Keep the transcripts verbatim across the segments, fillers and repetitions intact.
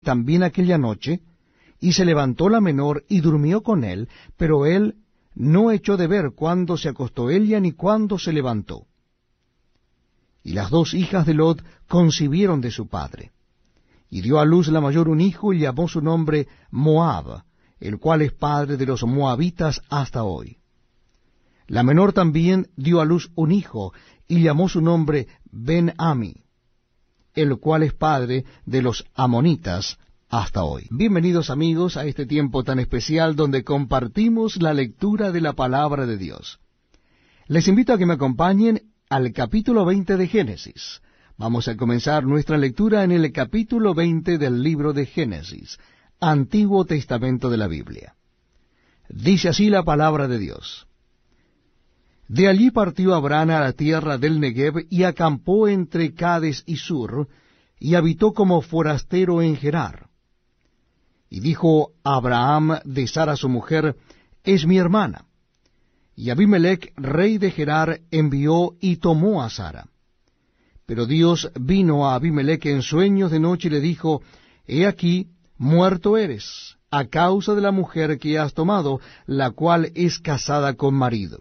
también aquella noche, y se levantó la menor y durmió con él, pero él no echó de ver cuándo se acostó ella ni cuándo se levantó. Y las dos hijas de Lot concibieron de su padre. Y dio a luz la mayor un hijo, y llamó su nombre Moab, el cual es padre de los moabitas hasta hoy. La menor también dio a luz un hijo, y llamó su nombre Ben-Ami, el cual es padre de los amonitas hasta hoy. Bienvenidos amigos a este tiempo tan especial donde compartimos la lectura de la palabra de Dios. Les invito a que me acompañen al capítulo veinte de Génesis. Vamos a comenzar nuestra lectura en el capítulo veinte del libro de Génesis, Antiguo Testamento de la Biblia. Dice así la palabra de Dios. De allí partió Abraham a la tierra del Negev, y acampó entre Cades y Sur, y habitó como forastero en Gerar. Y dijo Abraham de Sara su mujer, es mi hermana. Y Abimelech, rey de Gerar, envió y tomó a Sara. Pero Dios vino a Abimelech en sueños de noche y le dijo, he aquí, muerto eres, a causa de la mujer que has tomado, la cual es casada con marido.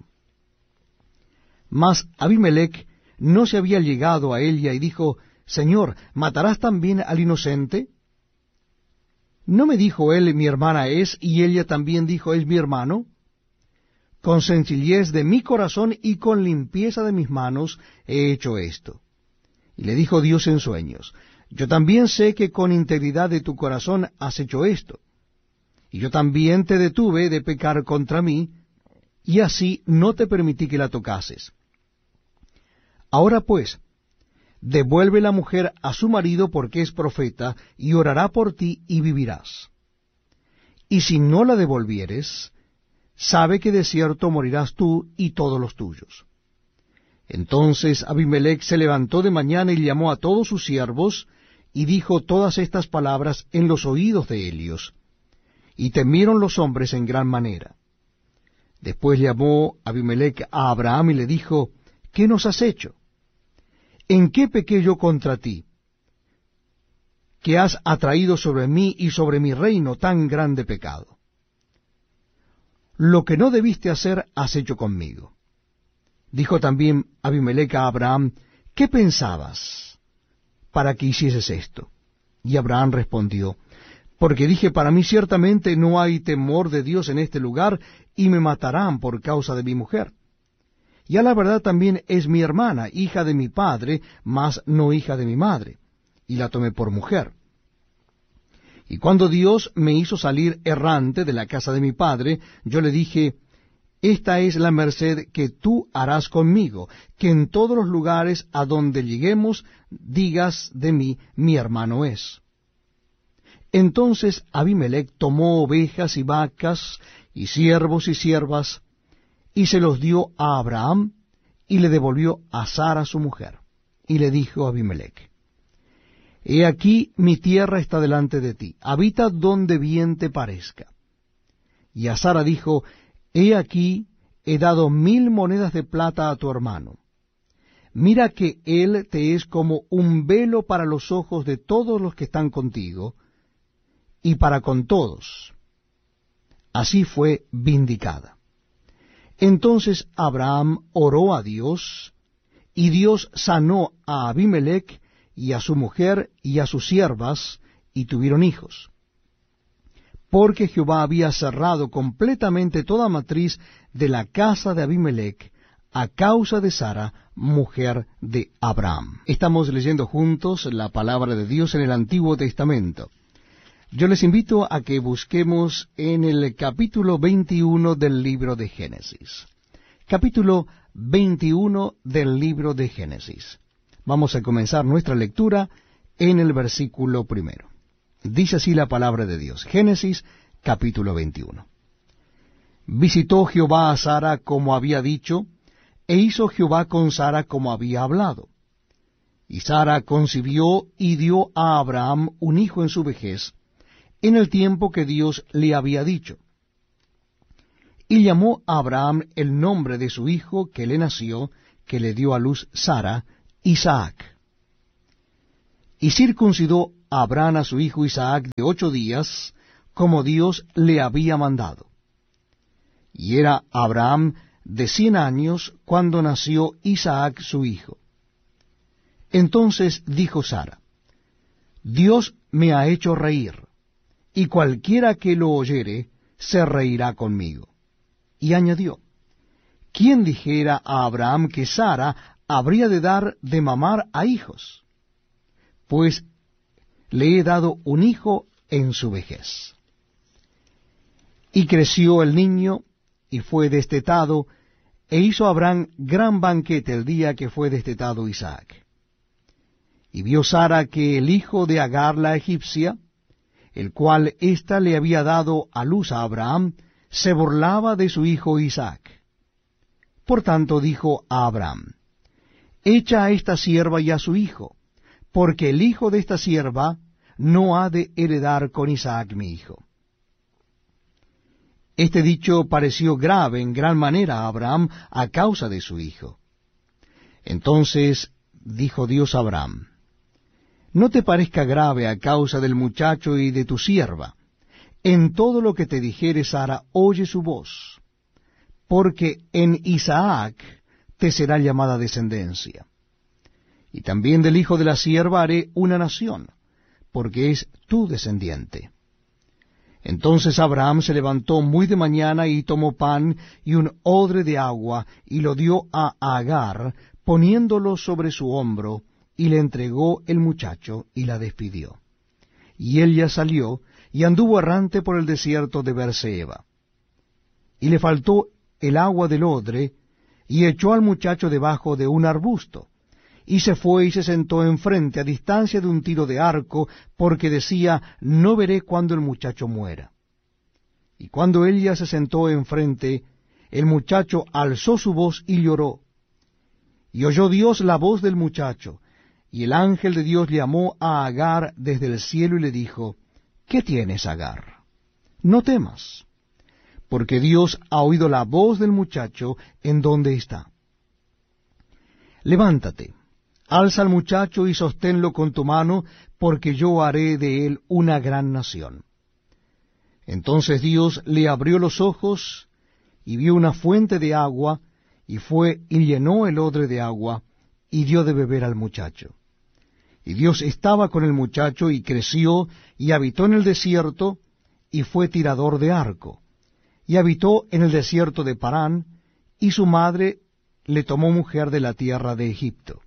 Mas Abimelech no se había llegado a ella y dijo, Señor, ¿matarás también al inocente? ¿No me dijo él, mi hermana es, y ella también dijo, es mi hermano? Con sencillez de mi corazón y con limpieza de mis manos he hecho esto. Y le dijo Dios en sueños, yo también sé que con integridad de tu corazón has hecho esto. Y yo también te detuve de pecar contra mí, y así no te permití que la tocases. Ahora pues, devuelve la mujer a su marido porque es profeta, y orará por ti y vivirás. Y si no la devolvieres, sabe que de cierto morirás tú y todos los tuyos. Entonces Abimelech se levantó de mañana y llamó a todos sus siervos, y dijo todas estas palabras en los oídos de ellos. Y temieron los hombres en gran manera. Después llamó Abimelech a Abraham y le dijo, ¿qué nos has hecho? ¿En qué pequé yo contra ti, que has atraído sobre mí y sobre mi reino tan grande pecado? Lo que no debiste hacer has hecho conmigo. Dijo también Abimelech a Abraham, ¿qué pensabas para que hicieses esto? Y Abraham respondió, porque dije para mí ciertamente no hay temor de Dios en este lugar, y me matarán por causa de mi mujer. Y a la verdad también es mi hermana, hija de mi padre, mas no hija de mi madre, y la tomé por mujer. Y cuando Dios me hizo salir errante de la casa de mi padre, yo le dije, esta es la merced que tú harás conmigo, que en todos los lugares a donde lleguemos digas de mí, mi hermano es. Entonces Abimelech tomó ovejas y vacas, y siervos y siervas, y se los dio a Abraham, y le devolvió a Sara su mujer. Y le dijo a Abimelech, he aquí mi tierra está delante de ti, habita donde bien te parezca. Y a Sara dijo, he aquí he dado mil monedas de plata a tu hermano. Mira que él te es como un velo para los ojos de todos los que están contigo, y para con todos. Así fue vindicada. Entonces Abraham oró a Dios, y Dios sanó a Abimelech y a su mujer y a sus siervas, y tuvieron hijos. Porque Jehová había cerrado completamente toda matriz de la casa de Abimelech, a causa de Sara, mujer de Abraham. Estamos leyendo juntos la palabra de Dios en el Antiguo Testamento. Yo les invito a que busquemos en el capítulo veintiuno del libro de Génesis. Capítulo veintiuno del libro de Génesis. Vamos a comenzar nuestra lectura en el versículo primero. Dice así la palabra de Dios. Génesis, capítulo veintiuno. Visitó Jehová a Sara como había dicho, e hizo Jehová con Sara como había hablado. Y Sara concibió y dio a Abraham un hijo en su vejez, en el tiempo que Dios le había dicho. Y llamó a Abraham el nombre de su hijo que le nació, que le dio a luz Sara, Isaac. Y circuncidó Abraham a su hijo Isaac de ocho días, como Dios le había mandado. Y era Abraham de cien años cuando nació Isaac su hijo. Entonces dijo Sara: Dios me ha hecho reír, y cualquiera que lo oyere se reirá conmigo. Y añadió: ¿quién dijera a Abraham que Sara habría de dar de mamar a hijos? Pues le he dado un hijo en su vejez. Y creció el niño, y fue destetado, e hizo Abraham gran banquete el día que fue destetado Isaac. Y vio Sara que el hijo de Agar la egipcia, el cual ésta le había dado a luz a Abraham, se burlaba de su hijo Isaac. Por tanto dijo a Abraham: echa a esta sierva y a su hijo, porque el hijo de esta sierva no ha de heredar con Isaac mi hijo. Este dicho pareció grave en gran manera a Abraham a causa de su hijo. Entonces dijo Dios a Abraham: no te parezca grave a causa del muchacho y de tu sierva. En todo lo que te dijere Sara, oye su voz, porque en Isaac te será llamada descendencia. Y también del hijo de la sierva haré una nación, porque es tu descendiente. Entonces Abraham se levantó muy de mañana y tomó pan y un odre de agua, y lo dio a Agar, poniéndolo sobre su hombro, y le entregó el muchacho, y la despidió. Y ella salió, y anduvo errante por el desierto de Berseba. Y le faltó el agua del odre, y echó al muchacho debajo de un arbusto, y se fue y se sentó enfrente, a distancia de un tiro de arco, porque decía: no veré cuando el muchacho muera. Y cuando ella se sentó enfrente, el muchacho alzó su voz y lloró. Y oyó Dios la voz del muchacho, y el ángel de Dios llamó a Agar desde el cielo y le dijo: ¿qué tienes, Agar? No temas, porque Dios ha oído la voz del muchacho en donde está. Levántate, alza al muchacho y sosténlo con tu mano, porque yo haré de él una gran nación. Entonces Dios le abrió los ojos, y vio una fuente de agua, y fue y llenó el odre de agua, y dio de beber al muchacho. Y Dios estaba con el muchacho, y creció, y habitó en el desierto, y fue tirador de arco. Y habitó en el desierto de Parán, y su madre le tomó mujer de la tierra de Egipto.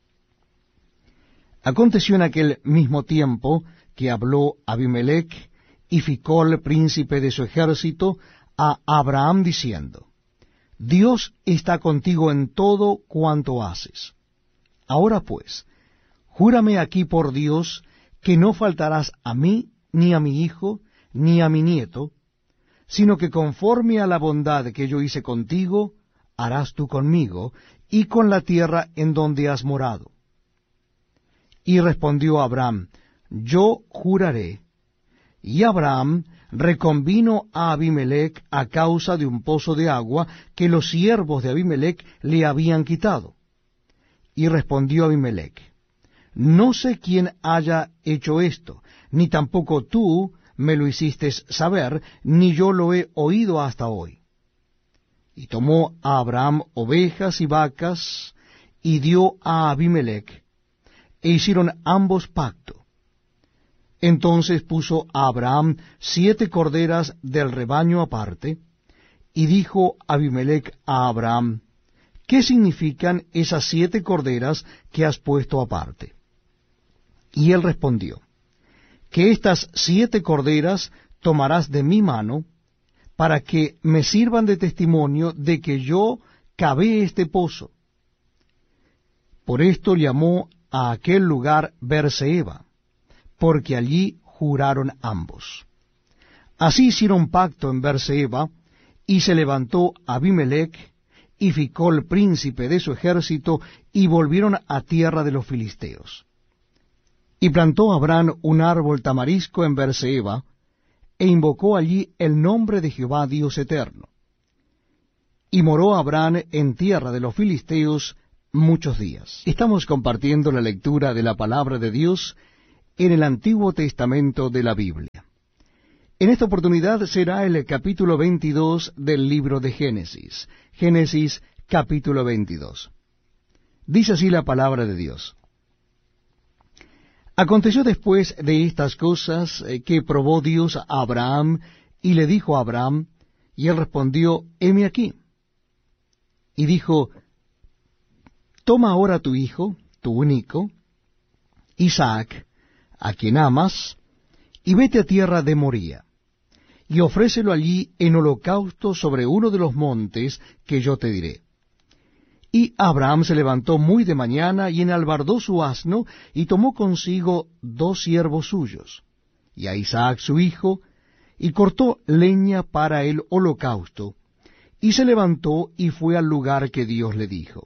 Aconteció en aquel mismo tiempo que habló Abimelech y Ficol, príncipe de su ejército, a Abraham diciendo: Dios está contigo en todo cuanto haces. Ahora pues, júrame aquí por Dios que no faltarás a mí, ni a mi hijo, ni a mi nieto, sino que conforme a la bondad que yo hice contigo, harás tú conmigo, y con la tierra en donde has morado. Y respondió Abraham: yo juraré. Y Abraham reconvino a Abimelech a causa de un pozo de agua que los siervos de Abimelech le habían quitado. Y respondió Abimelech: no sé quién haya hecho esto, ni tampoco tú me lo hiciste saber, ni yo lo he oído hasta hoy. Y tomó a Abraham ovejas y vacas, y dio a Abimelech, e hicieron ambos pacto. Entonces puso a Abraham siete corderas del rebaño aparte, y dijo Abimelech a Abraham: ¿qué significan esas siete corderas que has puesto aparte? Y él respondió: que estas siete corderas tomarás de mi mano, para que me sirvan de testimonio de que yo cavé este pozo. Por esto llamó a aquel lugar Berseba, porque allí juraron ambos. Así hicieron pacto en Berseba, y se levantó Abimelech y Ficol, príncipe de su ejército, y volvieron a tierra de los filisteos. Y plantó Abraham un árbol tamarisco en Berseba, e invocó allí el nombre de Jehová Dios eterno. Y moró Abraham en tierra de los filisteos muchos días. Estamos compartiendo la lectura de la palabra de Dios en el Antiguo Testamento de la Biblia. En esta oportunidad será el capítulo veintidós del libro de Génesis. Génesis capítulo veintidós. Dice así la palabra de Dios. Aconteció después de estas cosas eh, que probó Dios a Abraham, y le dijo a Abraham, y él respondió, heme aquí. Y dijo, toma ahora tu hijo, tu único, Isaac, a quien amas, y vete a tierra de Moría, y ofrécelo allí en holocausto sobre uno de los montes que yo te diré. Y Abraham se levantó muy de mañana, y enalbardó su asno, y tomó consigo dos siervos suyos, y a Isaac su hijo, y cortó leña para el holocausto, y se levantó y fue al lugar que Dios le dijo.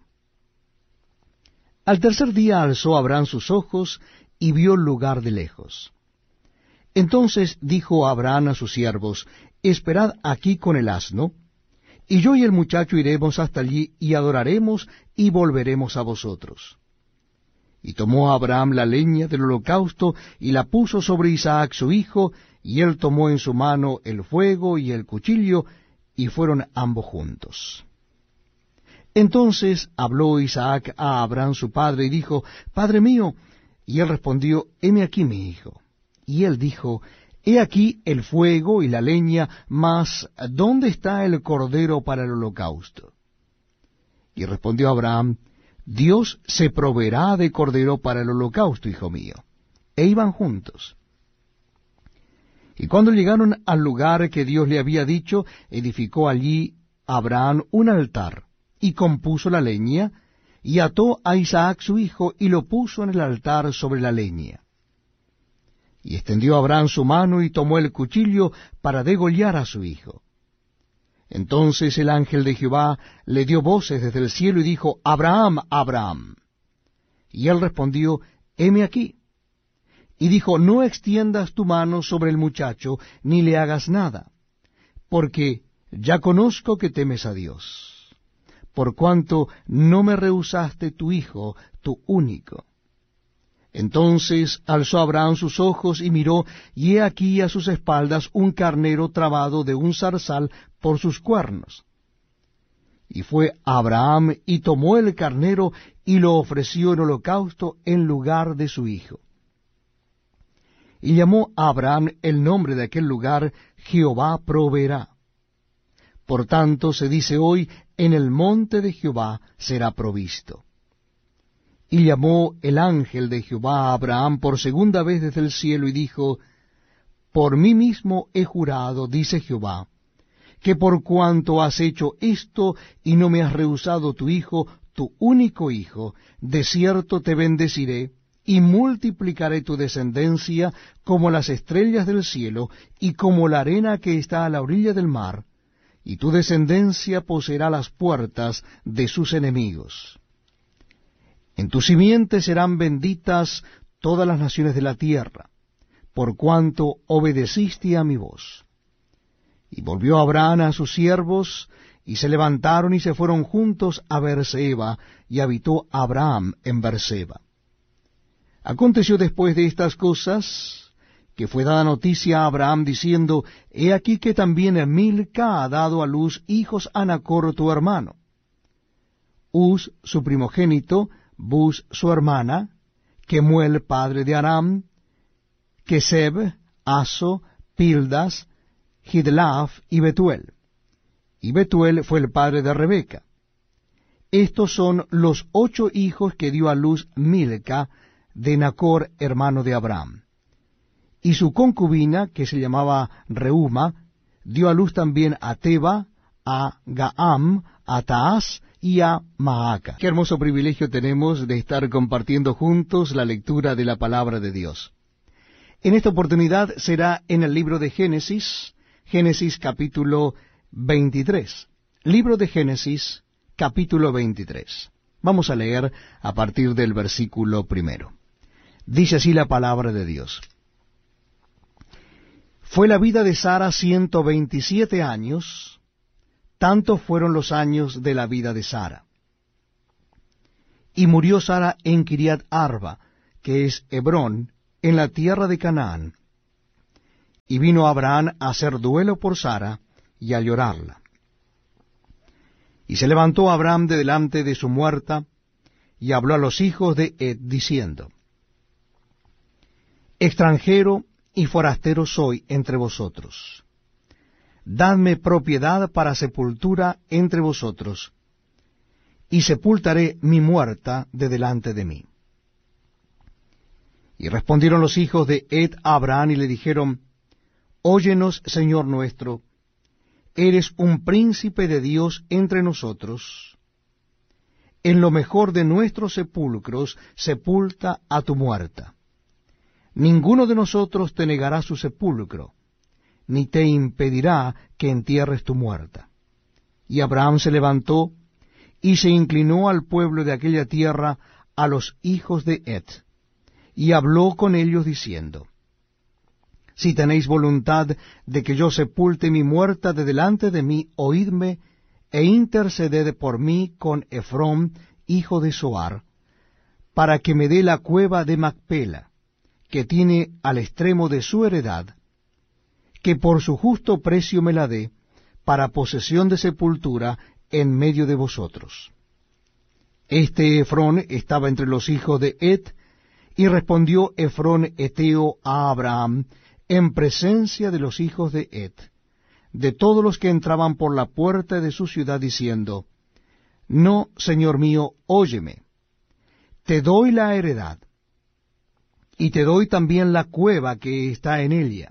Al tercer día alzó Abraham sus ojos, y vio el lugar de lejos. Entonces dijo Abraham a sus siervos, esperad aquí con el asno, y yo y el muchacho iremos hasta allí, y adoraremos, y volveremos a vosotros. Y tomó Abraham la leña del holocausto, y la puso sobre Isaac su hijo, y él tomó en su mano el fuego y el cuchillo, y fueron ambos juntos. Entonces habló Isaac a Abraham su padre, y dijo, Padre mío. Y él respondió, heme aquí mi hijo. Y él dijo, he aquí el fuego y la leña, mas ¿dónde está el cordero para el holocausto? Y respondió Abraham, Dios se proveerá de cordero para el holocausto, hijo mío. E iban juntos. Y cuando llegaron al lugar que Dios le había dicho, edificó allí Abraham un altar, y compuso la leña, y ató a Isaac su hijo, y lo puso en el altar sobre la leña. Y extendió Abraham su mano, y tomó el cuchillo para degollar a su hijo. Entonces el ángel de Jehová le dio voces desde el cielo, y dijo, Abraham, Abraham. Y él respondió, heme aquí. Y dijo, no extiendas tu mano sobre el muchacho, ni le hagas nada, porque ya conozco que temes a Dios, por cuanto no me rehusaste tu hijo, tu único. Entonces alzó Abraham sus ojos y miró, y he aquí a sus espaldas un carnero trabado de un zarzal por sus cuernos. Y fue Abraham y tomó el carnero y lo ofreció en holocausto en lugar de su hijo. Y llamó a Abraham el nombre de aquel lugar, Jehová proveerá. Por tanto se dice hoy, en el monte de Jehová será provisto. Y llamó el ángel de Jehová a Abraham por segunda vez desde el cielo, y dijo, por mí mismo he jurado, dice Jehová, que por cuanto has hecho esto, y no me has rehusado tu hijo, tu único hijo, de cierto te bendeciré, y multiplicaré tu descendencia como las estrellas del cielo, y como la arena que está a la orilla del mar, y tu descendencia poseerá las puertas de sus enemigos. En tu simiente serán benditas todas las naciones de la tierra, por cuanto obedeciste a mi voz. Y volvió Abraham a sus siervos, y se levantaron y se fueron juntos a Beerseba, y habitó Abraham en Beerseba. Aconteció después de estas cosas, que fue dada noticia a Abraham, diciendo, he aquí que también Milca ha dado a luz hijos a Nachor tu hermano. Uz su primogénito, Buz su hermana, Kemuel padre de Aram, Keseb, Aso, Pildas, Gidlaf y Betuel. Y Betuel fue el padre de Rebeca. Estos son los ocho hijos que dio a luz Milca de Nachor, hermano de Abraham. Y su concubina, que se llamaba Reuma, dio a luz también a Teba, a Gaam, a Taas y a Maaca. Qué hermoso privilegio tenemos de estar compartiendo juntos la lectura de la palabra de Dios. En esta oportunidad será en el libro de Génesis, Génesis capítulo veintitrés. Libro de Génesis, capítulo veintitrés. Vamos a leer a partir del versículo primero. Dice así la palabra de Dios. Fue la vida de Sara ciento veintisiete años, tantos fueron los años de la vida de Sara. Y murió Sara en Kiriat Arba, que es Hebrón, en la tierra de Canaán. Y vino Abraham a hacer duelo por Sara y a llorarla. Y se levantó Abraham de delante de su muerta, y habló a los hijos de Ed, diciendo: Extranjero y forastero soy entre vosotros. Dadme propiedad para sepultura entre vosotros, y sepultaré mi muerta de delante de mí. Y respondieron los hijos de Ed a Abraham y le dijeron: Óyenos, Señor nuestro, eres un príncipe de Dios entre nosotros. En lo mejor de nuestros sepulcros sepulta a tu muerta. Ninguno de nosotros te negará su sepulcro, ni te impedirá que entierres tu muerta. Y Abraham se levantó y se inclinó al pueblo de aquella tierra, a los hijos de Ed, y habló con ellos diciendo: Si tenéis voluntad de que yo sepulte mi muerta de delante de mí, oídme e interceded por mí con Efrón, hijo de Zoar, para que me dé la cueva de Macpela, que tiene al extremo de su heredad, que por su justo precio me la dé, para posesión de sepultura en medio de vosotros. Este Efrón estaba entre los hijos de Ed, y respondió Efrón Eteo a Abraham, en presencia de los hijos de Ed, de todos los que entraban por la puerta de su ciudad, diciendo: No, señor mío, óyeme, te doy la heredad, y te doy también la cueva que está en ella.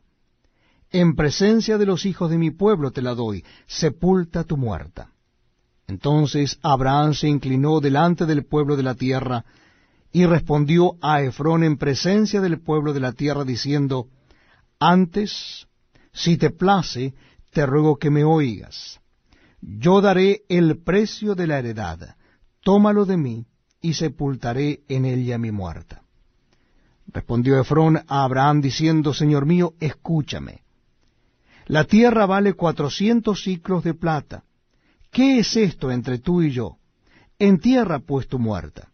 En presencia de los hijos de mi pueblo te la doy, sepulta tu muerta. Entonces Abraham se inclinó delante del pueblo de la tierra, y respondió a Efrón en presencia del pueblo de la tierra, diciendo: Antes, si te place, te ruego que me oigas. Yo daré el precio de la heredad, tómalo de mí, y sepultaré en ella mi muerta. Respondió Efrón a Abraham diciendo: Señor mío, escúchame. La tierra vale cuatrocientos siclos de plata. ¿Qué es esto entre tú y yo? Entierra pues tu muerta.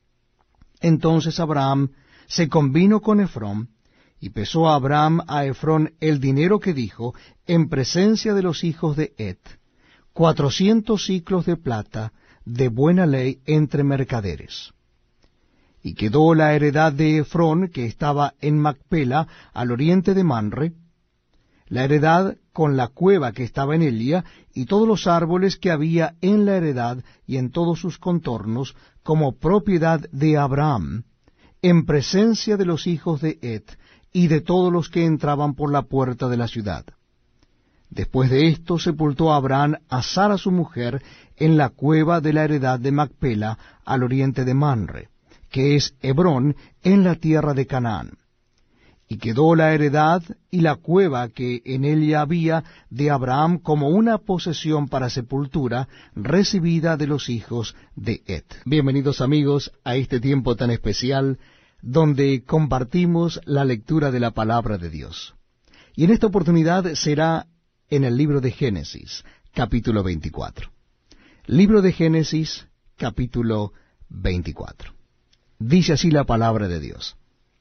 Entonces Abraham se convino con Efrón, y pesó a Abraham a Efrón el dinero que dijo en presencia de los hijos de Ed, cuatrocientos siclos de plata, de buena ley entre mercaderes. Y quedó la heredad de Efrón, que estaba en Macpela, al oriente de Manre, la heredad con la cueva que estaba en ella, y todos los árboles que había en la heredad y en todos sus contornos, como propiedad de Abraham, en presencia de los hijos de Ed, y de todos los que entraban por la puerta de la ciudad. Después de esto sepultó Abraham a Sara su mujer en la cueva de la heredad de Macpela, al oriente de Manre, que es Hebrón, en la tierra de Canaán. Y quedó la heredad y la cueva que en ella había de Abraham como una posesión para sepultura, recibida de los hijos de Ed. Bienvenidos amigos a este tiempo tan especial, donde compartimos la lectura de la palabra de Dios. Y en esta oportunidad será en el libro de Génesis, capítulo veinticuatro. Libro de Génesis, capítulo veinticuatro. Dice así la palabra de Dios.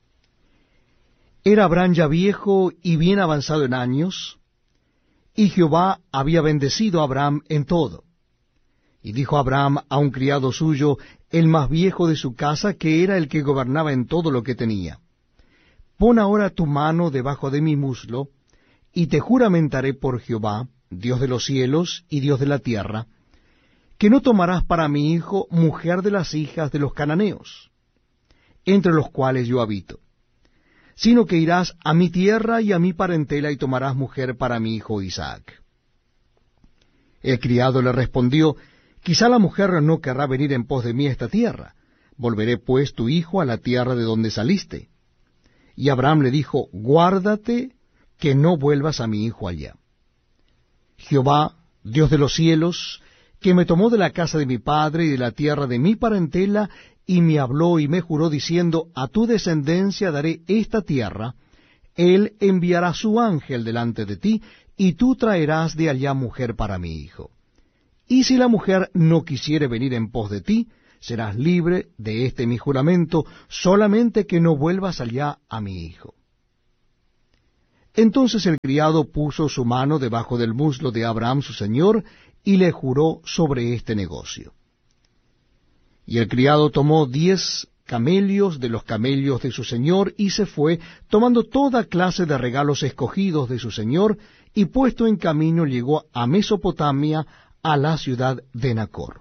Era Abraham ya viejo y bien avanzado en años, y Jehová había bendecido a Abraham en todo. Y dijo Abraham a un criado suyo, el más viejo de su casa, que era el que gobernaba en todo lo que tenía: Pon ahora tu mano debajo de mi muslo, y te juramentaré por Jehová, Dios de los cielos y Dios de la tierra, que no tomarás para mi hijo mujer de las hijas de los cananeos, entre los cuales yo habito, sino que irás a mi tierra y a mi parentela y tomarás mujer para mi hijo Isaac. El criado le respondió: Quizá la mujer no querrá venir en pos de mí a esta tierra. Volveré pues tu hijo a la tierra de donde saliste. Y Abraham le dijo: Guárdate que no vuelvas a mi hijo allá. Jehová, Dios de los cielos, que me tomó de la casa de mi padre y de la tierra de mi parentela, y me habló y me juró diciendo: A tu descendencia daré esta tierra, él enviará su ángel delante de ti, y tú traerás de allá mujer para mi hijo. Y si la mujer no quisiere venir en pos de ti, serás libre de este mi juramento, solamente que no vuelvas allá a mi hijo. Entonces el criado puso su mano debajo del muslo de Abraham su señor, y le juró sobre este negocio. Y el criado tomó diez camellos de los camellos de su señor, y se fue, tomando toda clase de regalos escogidos de su señor, y puesto en camino llegó a Mesopotamia, a la ciudad de Nacor.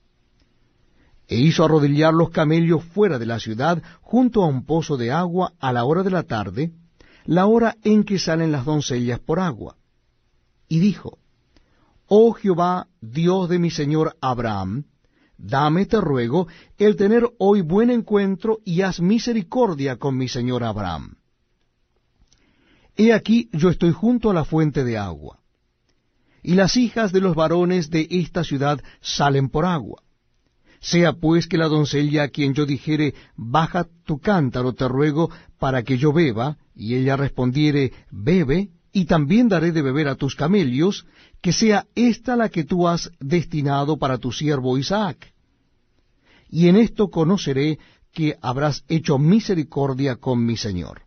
E hizo arrodillar los camellos fuera de la ciudad, junto a un pozo de agua, a la hora de la tarde, la hora en que salen las doncellas por agua. Y dijo, Oh Jehová, Dios de mi señor Abraham, dame, te ruego, el tener hoy buen encuentro, y haz misericordia con mi señor Abraham. He aquí yo estoy junto a la fuente de agua, y las hijas de los varones de esta ciudad salen por agua. Sea pues que la doncella a quien yo dijere, baja tu cántaro, te ruego, para que yo beba, y ella respondiere, bebe, y también daré de beber a tus camellos, que sea esta la que tú has destinado para tu siervo Isaac. Y en esto conoceré que habrás hecho misericordia con mi señor.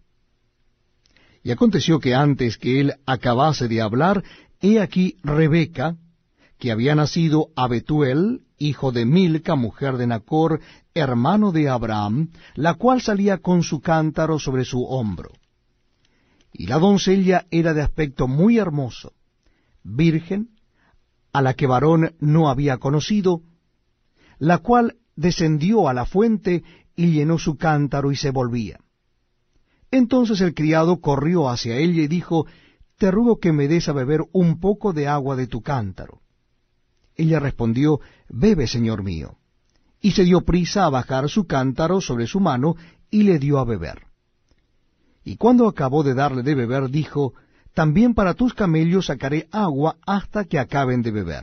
Y aconteció que antes que él acabase de hablar, he aquí Rebeca, que había nacido a Betuel, hijo de Milca, mujer de Nacor, hermano de Abraham, la cual salía con su cántaro sobre su hombro. Y la doncella era de aspecto muy hermoso, virgen, a la que varón no había conocido, la cual descendió a la fuente y llenó su cántaro y se volvía. Entonces el criado corrió hacia ella y dijo, Te ruego que me des a beber un poco de agua de tu cántaro. Ella respondió, Bebe, señor mío. Y se dio prisa a bajar su cántaro sobre su mano, y le dio a beber. Y cuando acabó de darle de beber, dijo, También para tus camellos sacaré agua hasta que acaben de beber.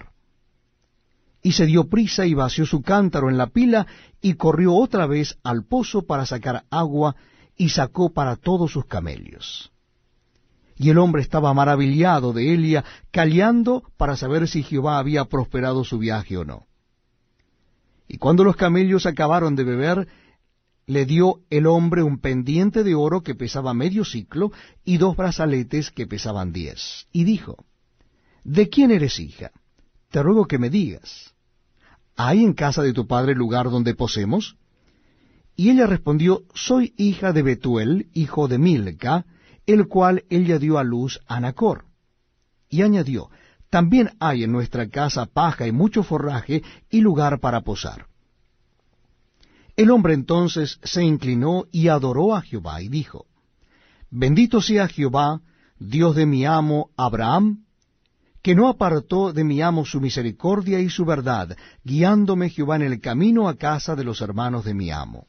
Y se dio prisa y vació su cántaro en la pila, y corrió otra vez al pozo para sacar agua, y sacó para todos sus camellos. Y el hombre estaba maravillado de ella, callando para saber si Jehová había prosperado su viaje o no. Y cuando los camellos acabaron de beber, le dio el hombre un pendiente de oro que pesaba medio siclo, y dos brazaletes que pesaban diez. Y dijo, ¿De quién eres hija? Te ruego que me digas, ¿hay en casa de tu padre lugar donde posemos? Y ella respondió, Soy hija de Betuel, hijo de Milca, el cual ella dio a luz a Nacor. Y añadió, También hay en nuestra casa paja y mucho forraje, y lugar para posar. El hombre entonces se inclinó y adoró a Jehová, y dijo, Bendito sea Jehová, Dios de mi amo Abraham, que no apartó de mi amo su misericordia y su verdad, guiándome Jehová en el camino a casa de los hermanos de mi amo.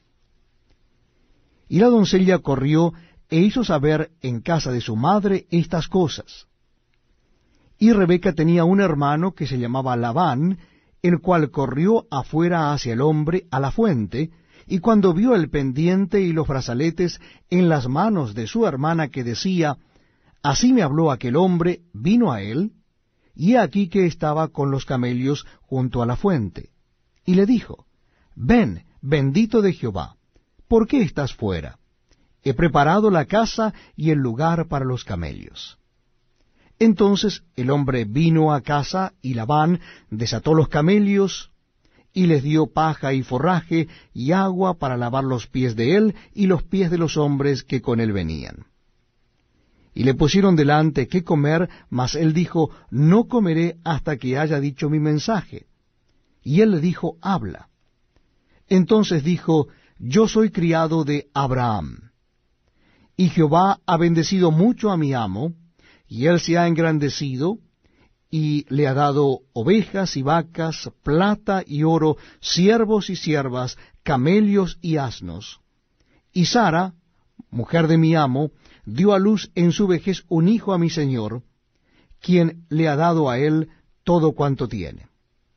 Y la doncella corrió e hizo saber en casa de su madre estas cosas. Y Rebeca tenía un hermano que se llamaba Labán, el cual corrió afuera hacia el hombre a la fuente, y cuando vio el pendiente y los brazaletes en las manos de su hermana que decía, Así me habló aquel hombre, vino a él, y he aquí que estaba con los camellos junto a la fuente. Y le dijo, Ven, bendito de Jehová, ¿por qué estás fuera? He preparado la casa y el lugar para los camellos. Entonces el hombre vino a casa, y Labán desató los camellos, y les dio paja y forraje, y agua para lavar los pies de él, y los pies de los hombres que con él venían. Y le pusieron delante qué comer, mas él dijo, No comeré hasta que haya dicho mi mensaje. Y él le dijo, Habla. Entonces dijo, Yo soy criado de Abraham. Y Jehová ha bendecido mucho a mi amo, y él se ha engrandecido, y le ha dado ovejas y vacas, plata y oro, siervos y siervas, camellos y asnos. Y Sara, mujer de mi amo, dio a luz en su vejez un hijo a mi señor, quien le ha dado a él todo cuanto tiene.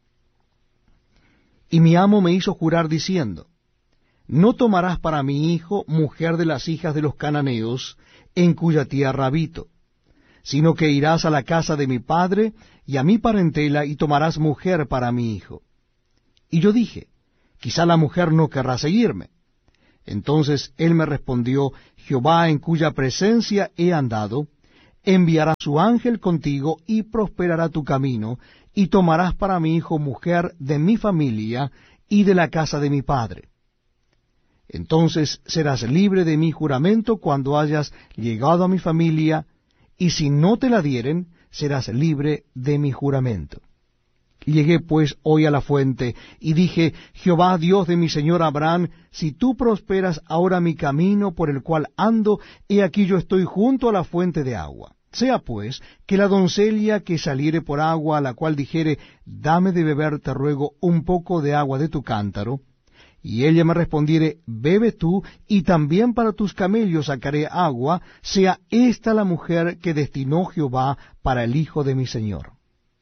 Y mi amo me hizo jurar diciendo, No tomarás para mi hijo mujer de las hijas de los cananeos, en cuya tierra habito, sino que irás a la casa de mi padre y a mi parentela, y tomarás mujer para mi hijo. Y yo dije, quizá la mujer no querrá seguirme. Entonces él me respondió, Jehová en cuya presencia he andado, enviará su ángel contigo y prosperará tu camino, y tomarás para mi hijo mujer de mi familia y de la casa de mi padre. Entonces serás libre de mi juramento cuando hayas llegado a mi familia, y si no te la dieren, serás libre de mi juramento. Llegué pues hoy a la fuente, y dije, Jehová Dios de mi señor Abraham, si tú prosperas ahora mi camino por el cual ando, he aquí yo estoy junto a la fuente de agua. Sea pues que la doncella que saliere por agua, a la cual dijere, dame de beber, te ruego, un poco de agua de tu cántaro, y ella me respondiere, bebe tú, y también para tus camellos sacaré agua, sea esta la mujer que destinó Jehová para el hijo de mi señor.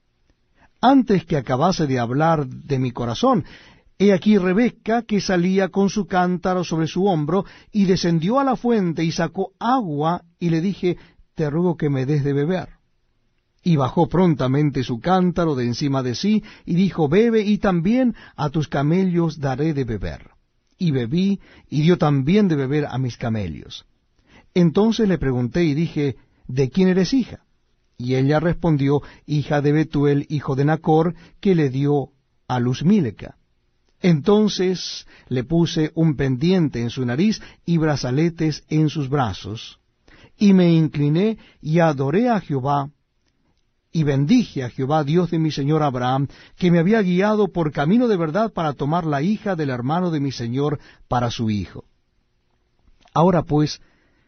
Antes que acabase de hablar de mi corazón, he aquí Rebeca, que salía con su cántaro sobre su hombro, y descendió a la fuente y sacó agua, y le dije, te ruego que me des de beber. Y bajó prontamente su cántaro de encima de sí, y dijo, bebe, y también a tus camellos daré de beber. Y bebí, y dio también de beber a mis camellos. Entonces le pregunté y dije, ¿de quién eres hija? Y ella respondió, hija de Betuel, hijo de Nacor, que le dio a luz Milca. Entonces le puse un pendiente en su nariz y brazaletes en sus brazos, y me incliné y adoré a Jehová, y bendije a Jehová, Dios de mi señor Abraham, que me había guiado por camino de verdad para tomar la hija del hermano de mi señor para su hijo. Ahora pues,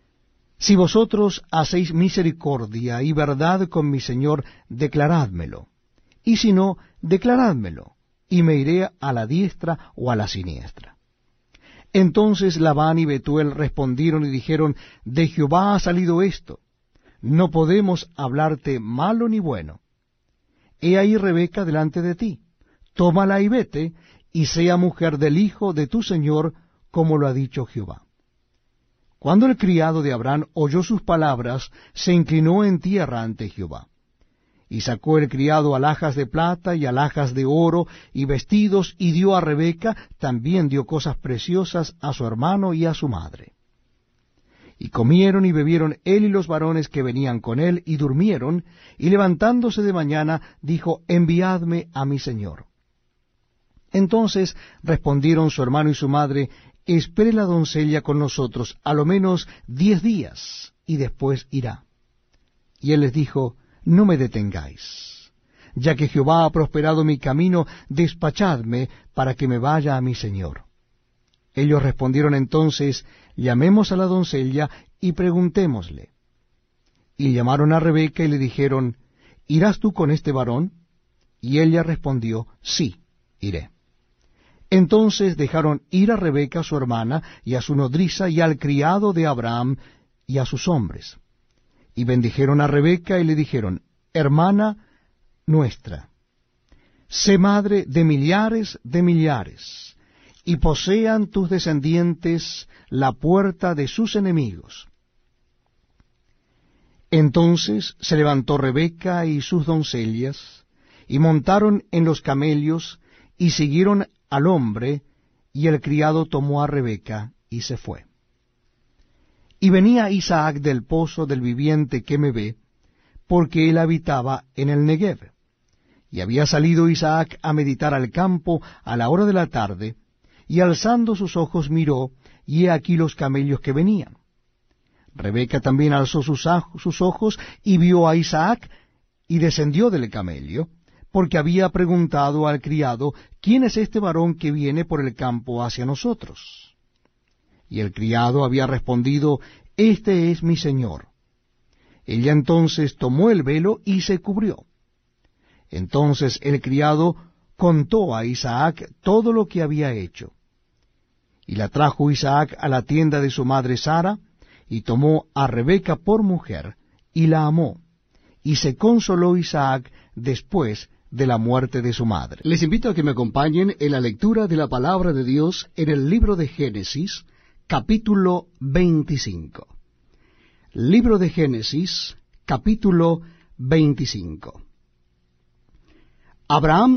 si vosotros hacéis misericordia y verdad con mi señor, declarádmelo, y si no, declarádmelo, y me iré a la diestra o a la siniestra. Entonces Labán y Betuel respondieron y dijeron, de Jehová ha salido esto, no podemos hablarte malo ni bueno. He ahí Rebeca delante de ti, tómala y vete, y sea mujer del hijo de tu señor, como lo ha dicho Jehová. Cuando el criado de Abraham oyó sus palabras, se inclinó en tierra ante Jehová. Y sacó el criado alhajas de plata y alhajas de oro y vestidos, y dio a Rebeca, también dio cosas preciosas a su hermano y a su madre. Y comieron y bebieron él y los varones que venían con él, y durmieron, y levantándose de mañana, dijo, enviadme a mi señor. Entonces respondieron su hermano y su madre, espere la doncella con nosotros a lo menos diez días, y después irá. Y él les dijo, no me detengáis, ya que Jehová ha prosperado mi camino, despachadme para que me vaya a mi señor. Ellos respondieron entonces, llamemos a la doncella y preguntémosle. Y llamaron a Rebeca y le dijeron, ¿irás tú con este varón? Y ella respondió, sí, iré. Entonces dejaron ir a Rebeca su hermana, y a su nodriza, y al criado de Abraham, y a sus hombres. Y bendijeron a Rebeca y le dijeron, hermana nuestra, sé madre de millares de millares, y posean tus descendientes la puerta de sus enemigos. Entonces se levantó Rebeca y sus doncellas, y montaron en los camellos, y siguieron al hombre, y el criado tomó a Rebeca, y se fue. Y venía Isaac del pozo del viviente que me ve, porque él habitaba en el Negev. Y había salido Isaac a meditar al campo a la hora de la tarde, y alzando sus ojos miró, y he aquí los camellos que venían. Rebeca también alzó sus, sus ojos, y vio a Isaac, y descendió del camello, porque había preguntado al criado, ¿quién es este varón que viene por el campo hacia nosotros? Y el criado había respondido, este es mi señor. Ella entonces tomó el velo y se cubrió. Entonces el criado contó a Isaac todo lo que había hecho. Y la trajo Isaac a la tienda de su madre Sara, y tomó a Rebeca por mujer, y la amó. Y se consoló Isaac después de la muerte de su madre. Les invito a que me acompañen en la lectura de la palabra de Dios en el libro de Génesis, capítulo veinticinco. Libro de Génesis, capítulo veinticinco. Abraham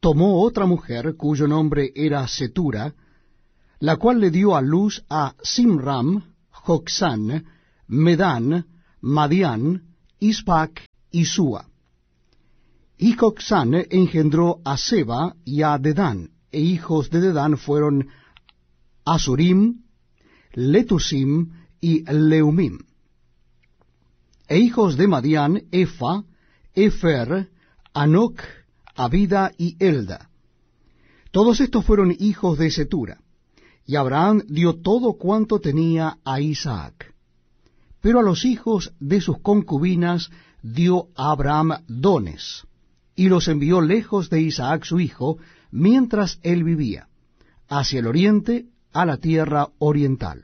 tomó otra mujer, cuyo nombre era Setura, la cual le dio a luz a Simram, Joksán, Medán, Madián, Ispac y Sua. Y Joksán engendró a Seba y a Dedán, e hijos de Dedán fueron Asurim, Letusim y Leumim. E hijos de Madián, Efa, Efer, Anoc, Abida y Elda. Todos estos fueron hijos de Setura, y Abraham dio todo cuanto tenía a Isaac. Pero a los hijos de sus concubinas dio a Abraham dones, y los envió lejos de Isaac su hijo, mientras él vivía, hacia el oriente, a la tierra oriental.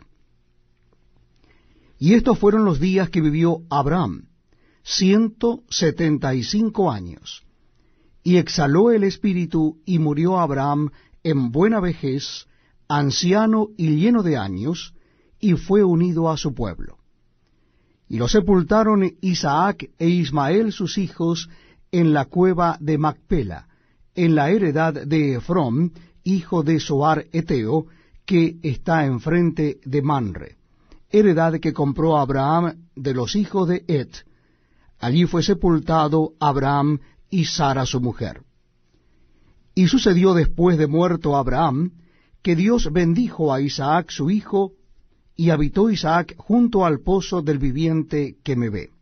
Y estos fueron los días que vivió Abraham, ciento setenta y cinco años. Y exhaló el espíritu, y murió Abraham en buena vejez, anciano y lleno de años, y fue unido a su pueblo. Y lo sepultaron Isaac e Ismael sus hijos en la cueva de Macpela, en la heredad de Efrón, hijo de Soar Eteo, que está enfrente de Manre, heredad que compró Abraham de los hijos de Et. Allí fue sepultado Abraham y Sara su mujer. Y sucedió después de muerto Abraham, que Dios bendijo a Isaac su hijo, y habitó Isaac junto al pozo del viviente que me ve.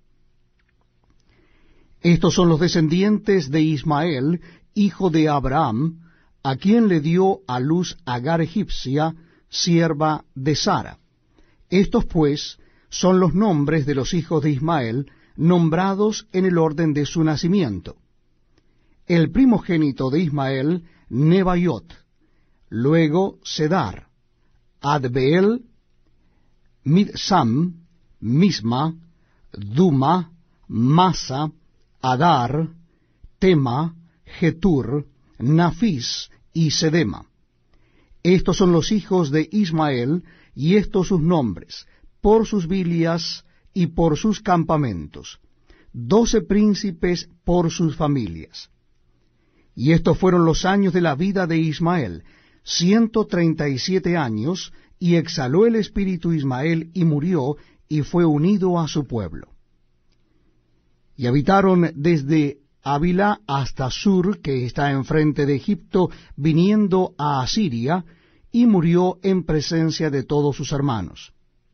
Estos son los descendientes de Ismael, hijo de Abraham, a quien le dio a luz Agar egipcia, sierva de Sara. Estos pues son los nombres de los hijos de Ismael, nombrados en el orden de su nacimiento. El primogénito de Ismael, Nebaiot, luego Sedar, Adbeel, Midsam, Misma, Duma, Masa, Adar, Tema, Getur, Nafis y Sedema. Estos son los hijos de Ismael, y estos sus nombres, por sus villas y por sus campamentos, doce príncipes por sus familias. Y estos fueron los años de la vida de Ismael, ciento treinta y siete años, y exhaló el espíritu Ismael, y murió, y fue unido a su pueblo. Y habitaron desde Ávila hasta Sur, que está enfrente de Egipto, viniendo a Asiria, y murió en presencia de todos sus hermanos.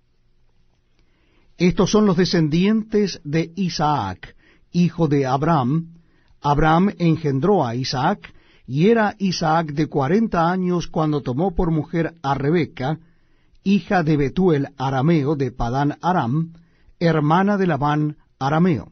Estos son los descendientes de Isaac, hijo de Abraham. Abraham engendró a Isaac, y era Isaac de cuarenta años cuando tomó por mujer a Rebeca, hija de Betuel arameo de Padán Aram, hermana de Labán arameo.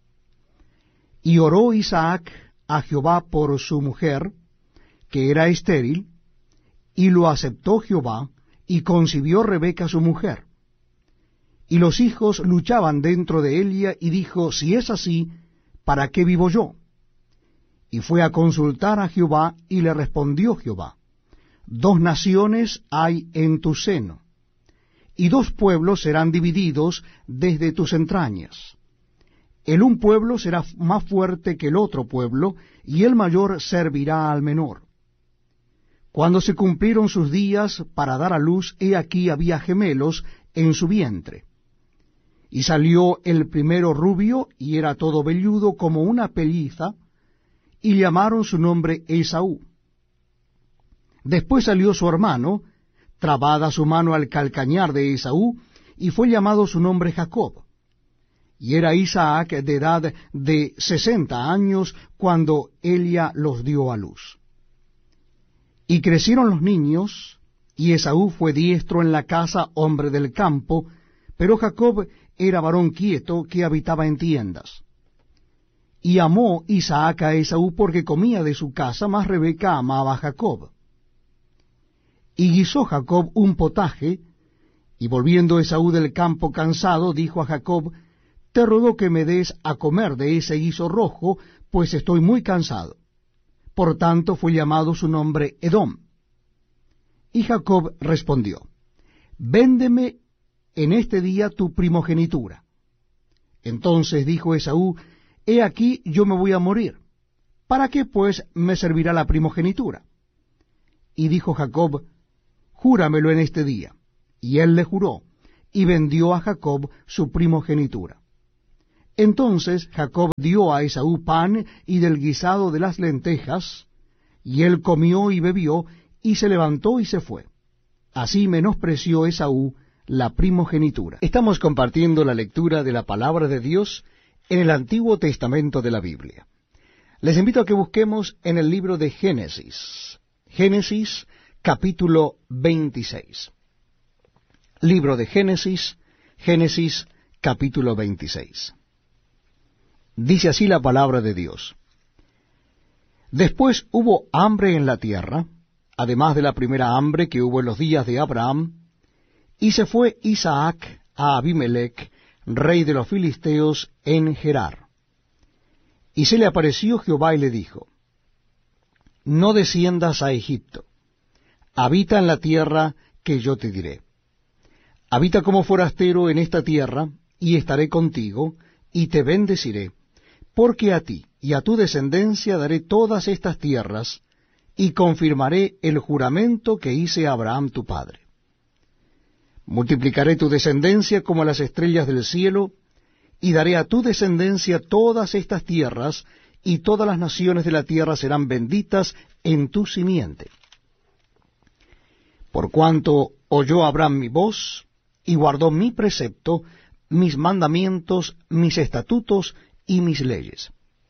Y oró Isaac a Jehová por su mujer, que era estéril, y lo aceptó Jehová, y concibió Rebeca su mujer. Y los hijos luchaban dentro de ella, y dijo, si es así, ¿para qué vivo yo? Y fue a consultar a Jehová, y le respondió Jehová, dos naciones hay en tu seno, y dos pueblos serán divididos desde tus entrañas. El un pueblo será más fuerte que el otro pueblo, y el mayor servirá al menor. Cuando se cumplieron sus días para dar a luz, he aquí había gemelos en su vientre. Y salió el primero rubio, y era todo velludo como una pelliza, y llamaron su nombre Esaú. Después salió su hermano, trabada su mano al calcañar de Esaú, y fue llamado su nombre Jacob. Y era Isaac de edad de sesenta años cuando Elia los dio a luz. Y crecieron los niños, y Esaú fue diestro en la casa, hombre del campo, pero Jacob era varón quieto que habitaba en tiendas. Y amó Isaac a Esaú porque comía de su casa, mas Rebeca amaba a Jacob. Y guisó Jacob un potaje, y volviendo Esaú del campo cansado, dijo a Jacob, te ruego que me des a comer de ese guiso rojo, pues estoy muy cansado. Por tanto fue llamado su nombre Edom. Y Jacob respondió, véndeme en este día tu primogenitura. Entonces dijo Esaú, he aquí yo me voy a morir. ¿para qué pues me servirá la primogenitura? Y dijo Jacob, júramelo en este día. Y él le juró, y vendió a Jacob su primogenitura. Entonces Jacob dio a Esaú pan y del guisado de las lentejas, y él comió y bebió, y se levantó y se fue. Así menospreció Esaú la primogenitura. Estamos compartiendo la lectura de la palabra de Dios en el Antiguo Testamento de la Biblia. Les invito a que busquemos en el libro de Génesis. Génesis, capítulo veintiséis. Libro de Génesis, Génesis, capítulo veintiséis. Dice así la palabra de Dios. Después hubo hambre en la tierra, además de la primera hambre que hubo en los días de Abraham, y se fue Isaac a Abimelech, rey de los filisteos, en Gerar. Y se le apareció Jehová y le dijo, no desciendas a Egipto, habita en la tierra que yo te diré. Habita como forastero en esta tierra, y estaré contigo, y te bendeciré, porque a ti y a tu descendencia daré todas estas tierras, y confirmaré el juramento que hice a Abraham tu padre. Multiplicaré tu descendencia como las estrellas del cielo, y daré a tu descendencia todas estas tierras, y todas las naciones de la tierra serán benditas en tu simiente. Por cuanto oyó Abraham mi voz, y guardó mi precepto, mis mandamientos, mis estatutos y mis leyes.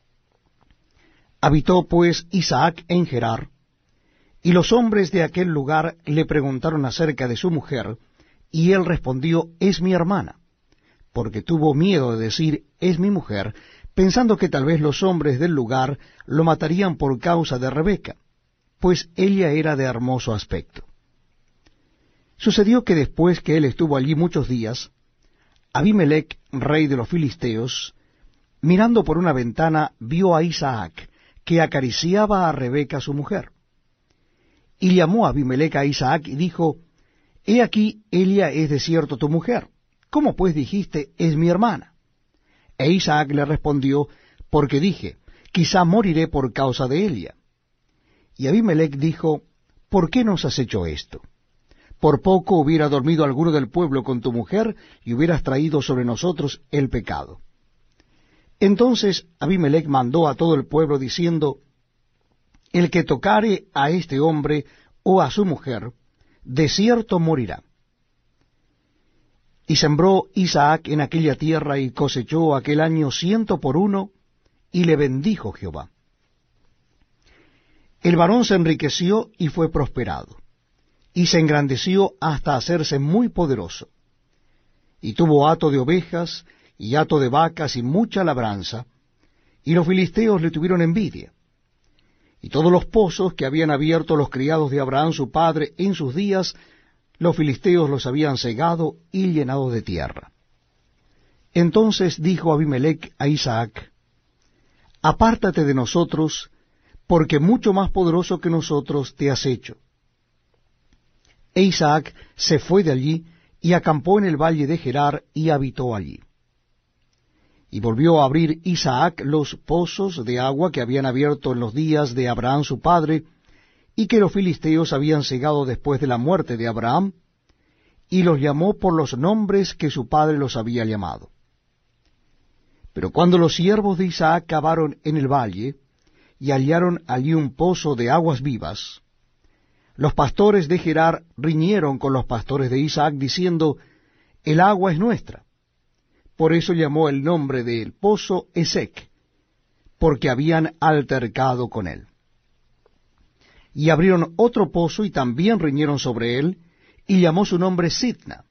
Habitó pues Isaac en Gerar, y los hombres de aquel lugar le preguntaron acerca de su mujer, y él respondió, es mi hermana, porque tuvo miedo de decir, es mi mujer, pensando que tal vez los hombres del lugar lo matarían por causa de Rebeca, pues ella era de hermoso aspecto. Sucedió que después que él estuvo allí muchos días, Abimelech, rey de los filisteos, mirando por una ventana, vio a Isaac, que acariciaba a Rebeca su mujer. Y llamó a Abimelech a Isaac y dijo, he aquí, ella es de cierto tu mujer. ¿Cómo pues dijiste, es mi hermana? E Isaac le respondió, porque dije, quizá moriré por causa de ella. Y Abimelech dijo, ¿por qué nos has hecho esto? Por poco hubiera dormido alguno del pueblo con tu mujer, y hubieras traído sobre nosotros el pecado. Entonces Abimelech mandó a todo el pueblo, diciendo, el que tocare a este hombre o a su mujer, de cierto morirá. Y sembró Isaac en aquella tierra, y cosechó aquel año ciento por uno, y le bendijo Jehová. El varón se enriqueció y fue prosperado, y se engrandeció hasta hacerse muy poderoso, y tuvo hato de ovejas, y hato de vacas, y mucha labranza, y los filisteos le tuvieron envidia. Y todos los pozos que habían abierto los criados de Abraham su padre en sus días, los filisteos los habían cegado y llenado de tierra. Entonces dijo Abimelech a Isaac, apártate de nosotros, porque mucho más poderoso que nosotros te has hecho. E Isaac se fue de allí, y acampó en el valle de Gerar, y habitó allí. Y volvió a abrir Isaac los pozos de agua que habían abierto en los días de Abraham su padre, y que los filisteos habían cegado después de la muerte de Abraham, y los llamó por los nombres que su padre los había llamado. Pero cuando los siervos de Isaac cavaron en el valle, y hallaron allí un pozo de aguas vivas, los pastores de Gerar riñeron con los pastores de Isaac, diciendo, el agua es nuestra. Por eso llamó el nombre del pozo Esec, porque habían altercado con él. Y abrieron otro pozo, y también riñeron sobre él, y llamó su nombre Sitna.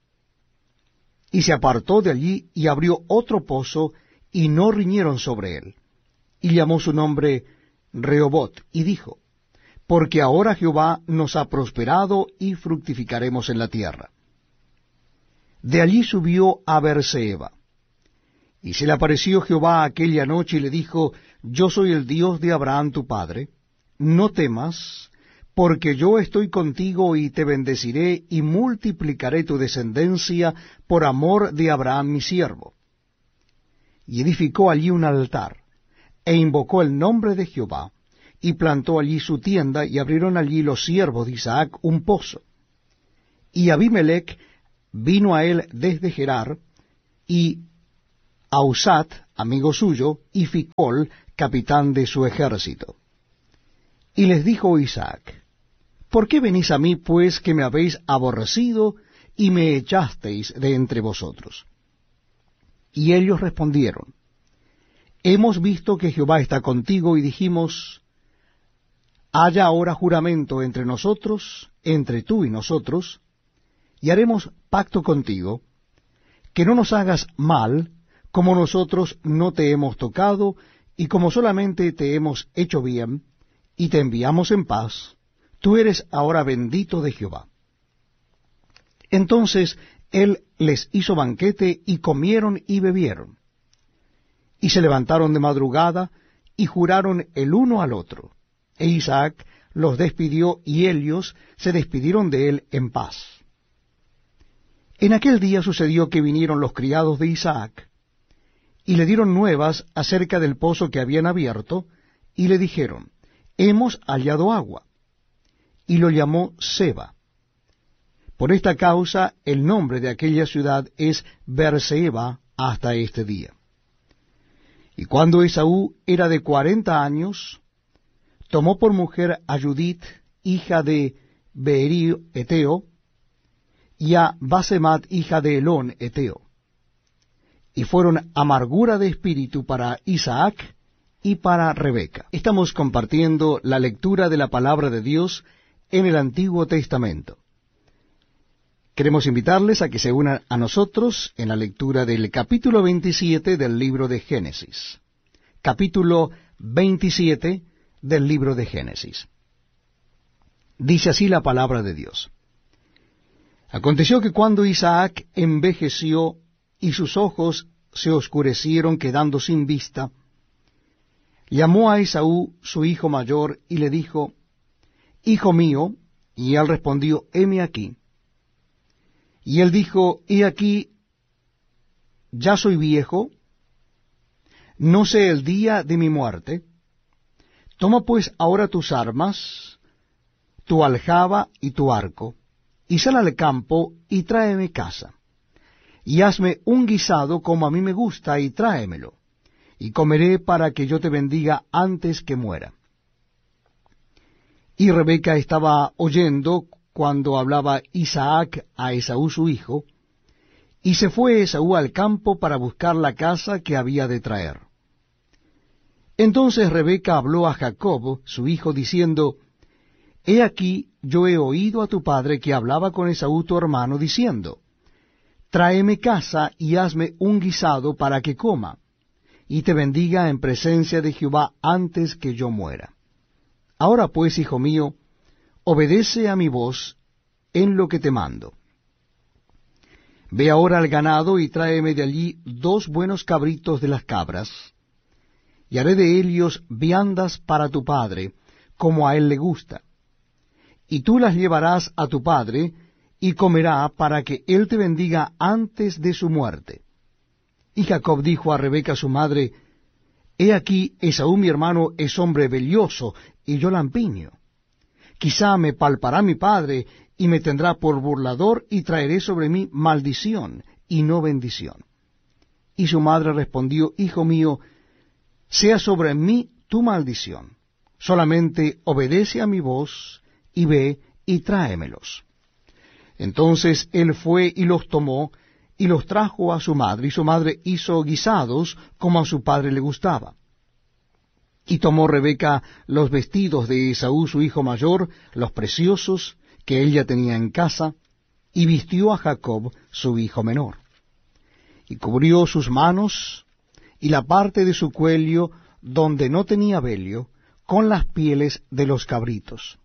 Y se apartó de allí, y abrió otro pozo, y no riñeron sobre él. Y llamó su nombre Rehobot, y dijo, porque ahora Jehová nos ha prosperado, y fructificaremos en la tierra. De allí subió a Beerseba. Y se le apareció Jehová aquella noche, y le dijo, yo soy el Dios de Abraham tu padre, no temas, porque yo estoy contigo, y te bendeciré, y multiplicaré tu descendencia por amor de Abraham mi siervo. Y edificó allí un altar, e invocó el nombre de Jehová, y plantó allí su tienda, y abrieron allí los siervos de Isaac un pozo. Y Abimelech vino a él desde Gerar, y Ahuzat, amigo suyo, y Ficol, capitán de su ejército. Y les dijo Isaac: ¿Por qué venís a mí, pues, que me habéis aborrecido, y me echasteis de entre vosotros? Y ellos respondieron: Hemos visto que Jehová está contigo, y dijimos: haya ahora juramento entre nosotros, entre tú y nosotros, y haremos pacto contigo, que no nos hagas mal, como nosotros no te hemos tocado, y como solamente te hemos hecho bien, y te enviamos en paz. Tú eres ahora bendito de Jehová. Entonces él les hizo banquete, y comieron y bebieron. Y se levantaron de madrugada, y juraron el uno al otro. E Isaac los despidió, y ellos se despidieron de él en paz. En aquel día sucedió que vinieron los criados de Isaac, y le dieron nuevas acerca del pozo que habían abierto, y le dijeron: Hemos hallado agua. Y lo llamó Seba. Por esta causa el nombre de aquella ciudad es Beerseba hasta este día. Y cuando Esaú era de cuarenta años, tomó por mujer a Judith, hija de Beeri Eteo, y a Basemat, hija de Elón Eteo. Y fueron amargura de espíritu para Isaac y para Rebeca. Estamos compartiendo la lectura de la palabra de Dios en el Antiguo Testamento. Queremos invitarles a que se unan a nosotros en la lectura del capítulo veintisiete del libro de Génesis. Capítulo veintisiete del libro de Génesis. Dice así la palabra de Dios. Aconteció que cuando Isaac envejeció y sus ojos se oscurecieron quedando sin vista, llamó a Esaú su hijo mayor y le dijo: Hijo mío, y él respondió: heme aquí. Y él dijo: he aquí, ya soy viejo, no sé el día de mi muerte. Toma pues ahora tus armas, tu aljaba y tu arco, y sal al campo y tráeme caza, y hazme un guisado como a mí me gusta, y tráemelo, y comeré para que yo te bendiga antes que muera. Y Rebeca estaba oyendo cuando hablaba Isaac a Esaú su hijo, y se fue Esaú al campo para buscar la caza que había de traer. Entonces Rebeca habló a Jacob su hijo, diciendo: He aquí, yo he oído a tu padre que hablaba con Esaú tu hermano, diciendo: Tráeme caza y hazme un guisado para que coma, y te bendiga en presencia de Jehová antes que yo muera. Ahora pues, hijo mío, obedece a mi voz en lo que te mando. Ve ahora al ganado y tráeme de allí dos buenos cabritos de las cabras, y haré de ellos viandas para tu padre, como a él le gusta. Y tú las llevarás a tu padre, y comerá para que él te bendiga antes de su muerte. Y Jacob dijo a Rebeca su madre: He aquí, Esaú mi hermano es hombre velloso, y yo lampiño. Quizá me palpará mi padre, y me tendrá por burlador, y traeré sobre mí maldición, y no bendición. Y su madre respondió: Hijo mío, sea sobre mí tu maldición, solamente obedece a mi voz, y ve y tráemelos. Entonces él fue y los tomó, y los trajo a su madre, y su madre hizo guisados como a su padre le gustaba. Y tomó Rebeca los vestidos de Esaú su hijo mayor, los preciosos que ella tenía en casa, y vistió a Jacob su hijo menor. Y cubrió sus manos y la parte de su cuello donde no tenía vello, con las pieles de los cabritos.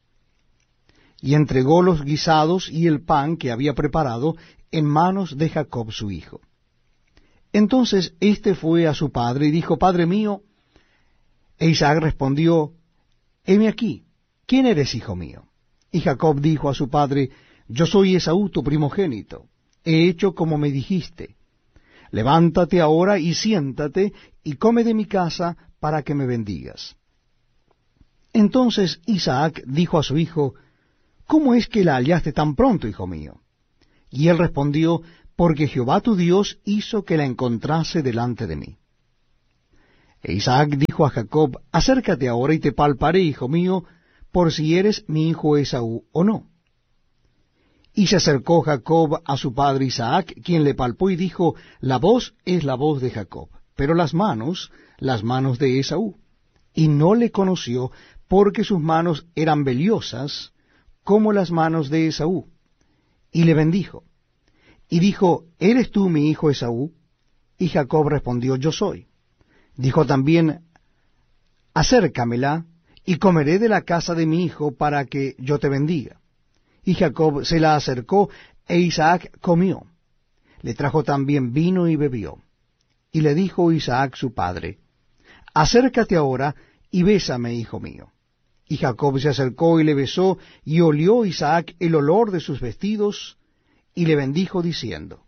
Y entregó los guisados y el pan que había preparado en manos de Jacob su hijo. Entonces éste fue a su padre y dijo: Padre mío. E Isaac respondió: Heme aquí, ¿quién eres, hijo mío? Y Jacob dijo a su padre: Yo soy Esaú tu primogénito, he hecho como me dijiste. Levántate ahora y siéntate, y come de mi casa, para que me bendigas. Entonces Isaac dijo a su hijo, ¿cómo es que la hallaste tan pronto, hijo mío? Y él respondió, porque Jehová tu Dios hizo que la encontrase delante de mí. E Isaac dijo a Jacob, acércate ahora y te palparé, hijo mío, por si eres mi hijo Esaú o no. Y se acercó Jacob a su padre Isaac, quien le palpó y dijo, la voz es la voz de Jacob, pero las manos, las manos de Esaú. Y no le conoció, porque sus manos eran vellosas, como las manos de Esaú. Y le bendijo. Y dijo, ¿eres tú mi hijo Esaú? Y Jacob respondió, yo soy. Dijo también, acércamela, y comeré de la casa de mi hijo, para que yo te bendiga. Y Jacob se la acercó, e Isaac comió. Le trajo también vino y bebió. Y le dijo Isaac su padre, acércate ahora, y bésame, hijo mío. Y Jacob se acercó y le besó, y olió Isaac el olor de sus vestidos, y le bendijo diciendo,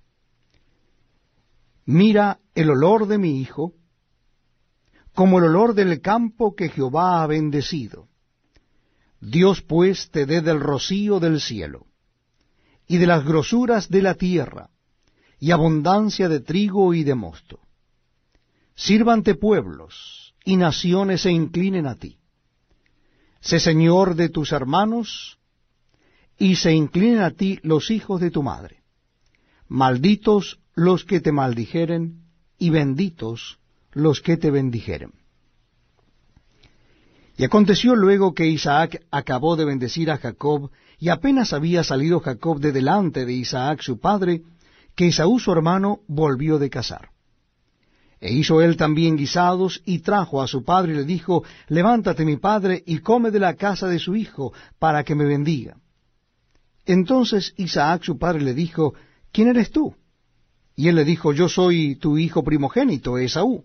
mira el olor de mi hijo, como el olor del campo que Jehová ha bendecido. Dios pues te dé del rocío del cielo, y de las grosuras de la tierra, y abundancia de trigo y de mosto. Sírvante pueblos, y naciones se inclinen a ti. Sé señor de tus hermanos, y se inclinen a ti los hijos de tu madre. Malditos los que te maldijeren, y benditos los que te bendijeren. Y aconteció luego que Isaac acabó de bendecir a Jacob, y apenas había salido Jacob de delante de Isaac su padre, que Esaú su hermano volvió de cazar. E hizo él también guisados, y trajo a su padre, y le dijo, levántate mi padre, y come de la casa de su hijo, para que me bendiga. Entonces Isaac su padre le dijo, ¿quién eres tú? Y él le dijo, yo soy tu hijo primogénito, Esaú.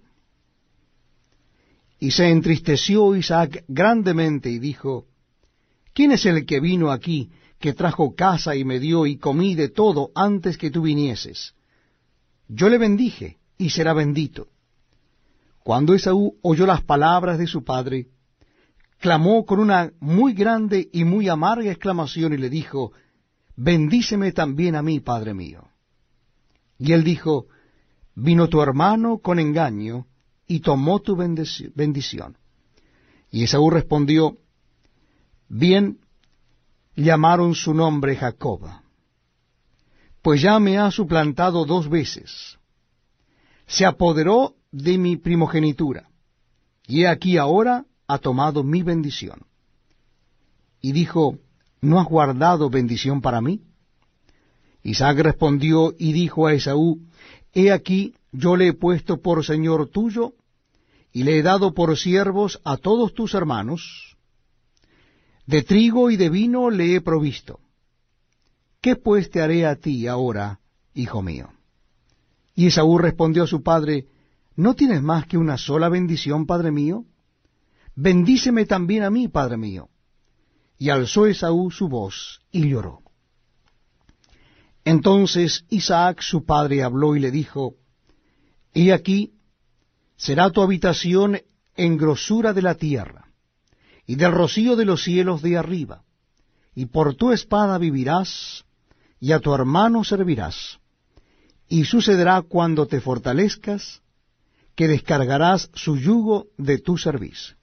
Y se entristeció Isaac grandemente, y dijo, ¿quién es el que vino aquí, que trajo casa y me dio, y comí de todo antes que tú vinieses? Yo le bendije, y será bendito. Cuando Esaú oyó las palabras de su padre, clamó con una muy grande y muy amarga exclamación, y le dijo, bendíceme también a mí, padre mío. Y él dijo, vino tu hermano con engaño, y tomó tu bendición. Y Esaú respondió, bien, llamaron su nombre Jacob, pues ya me ha suplantado dos veces. Se apoderó de mi primogenitura, y he aquí ahora ha tomado mi bendición. Y dijo, ¿no has guardado bendición para mí? Isaac respondió y dijo a Esaú, he aquí yo le he puesto por señor tuyo, y le he dado por siervos a todos tus hermanos. De trigo y de vino le he provisto. ¿Qué pues te haré a ti ahora, hijo mío? Y Esaú respondió a su padre, ¿no tienes más que una sola bendición, padre mío? Bendíceme también a mí, padre mío. Y alzó Esaú su voz y lloró. Entonces Isaac su padre habló y le dijo, he aquí, será tu habitación en grosura de la tierra, y del rocío de los cielos de arriba, y por tu espada vivirás, y a tu hermano servirás. Y sucederá cuando te fortalezcas, que descargarás su yugo de tu servicio.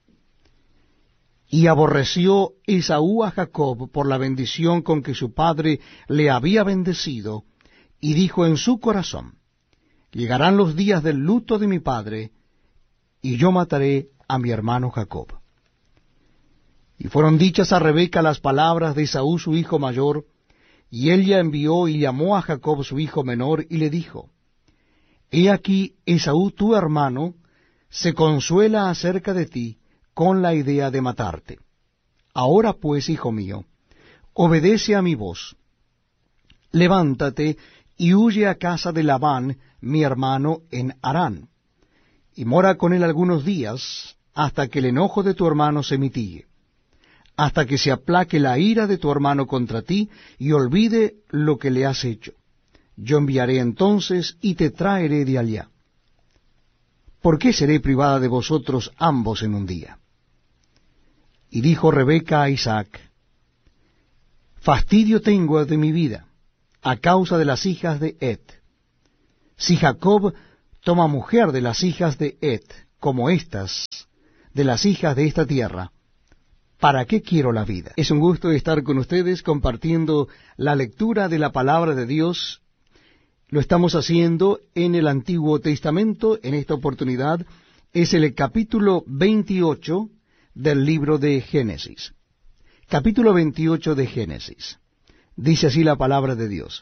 Y aborreció Esaú a Jacob por la bendición con que su padre le había bendecido, y dijo en su corazón, llegarán los días del luto de mi padre, y yo mataré a mi hermano Jacob. Y fueron dichas a Rebeca las palabras de Esaú su hijo mayor, y ella envió y llamó a Jacob su hijo menor, y le dijo, he aquí Esaú tu hermano se consuela acerca de ti, con la idea de matarte. Ahora pues, hijo mío, obedece a mi voz. Levántate y huye a casa de Labán, mi hermano, en Harán, y mora con él algunos días, hasta que el enojo de tu hermano se mitigue, hasta que se aplaque la ira de tu hermano contra ti, y olvide lo que le has hecho. Yo enviaré entonces, y te traeré de allá. ¿Por qué seré privada de vosotros ambos en un día? Y dijo Rebeca a Isaac, fastidio tengo de mi vida, a causa de las hijas de Het. Si Jacob toma mujer de las hijas de Het, como estas, de las hijas de esta tierra, ¿para qué quiero la vida? Es un gusto estar con ustedes compartiendo la lectura de la palabra de Dios. Lo estamos haciendo en el Antiguo Testamento. En esta oportunidad es el capítulo veintiocho del libro de Génesis. Capítulo veintiocho de Génesis. Dice así la palabra de Dios.